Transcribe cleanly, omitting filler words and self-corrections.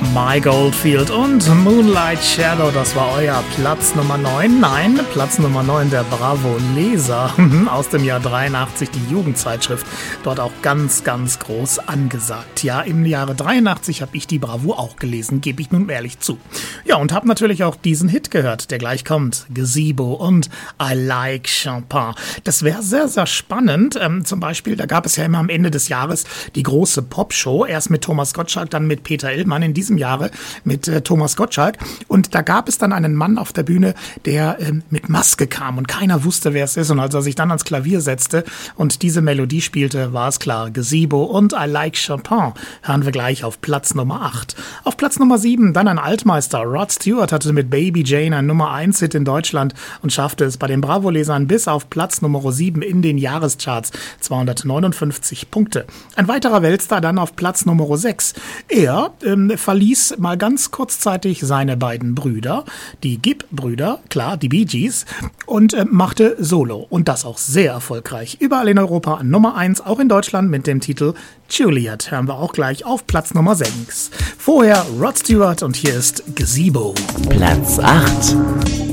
Mike Oldfield und Moonlight Shadow, das war euer Platz Nummer 9. Nein, Platz Nummer 9 der Bravo Leser aus dem Jahr 83, die Jugendzeitschrift. Dort auch ganz, ganz groß angesagt. Ja, im Jahre 83 habe ich die Bravo auch gelesen, gebe ich nun ehrlich zu. Ja, und habe natürlich auch diesen Hit gehört, der gleich kommt. Gazebo und I Like Chopin. Das wäre sehr, sehr spannend. Zum Beispiel, da gab es ja immer am Ende des Jahres die große Popshow. Erst mit Thomas Gottschalk, dann mit Peter Illmann. In diesem Jahre mit Thomas Gottschalk. Und da gab es dann einen Mann auf der Bühne, der mit Maske kam und keiner wusste, wer es ist. Und als er sich dann ans Klavier setzte und diese Melodie spielte, war es klar. Gazebo und I Like Chopin hören wir gleich auf Platz Nummer 8. Auf Platz Nummer 7 dann ein Altmeister. Rod Stewart hatte mit Baby Jane ein Nummer 1 Hit in Deutschland und schaffte es bei den Bravo-Lesern bis auf Platz Nummer 7 in den Jahrescharts. 259 Punkte. Ein weiterer Weltstar dann auf Platz Nummer 6. Er verließ mal ganz kurzzeitig seine beiden Brüder, die Gibb-Brüder, klar, die Bee Gees, und machte Solo. Und das auch sehr erfolgreich. Überall in Europa Nummer 1, auch in Deutschland mit dem Titel Juliet. Hören wir auch gleich auf Platz Nummer 6. Vorher Rod Stewart und hier ist Gazebo. Platz 8.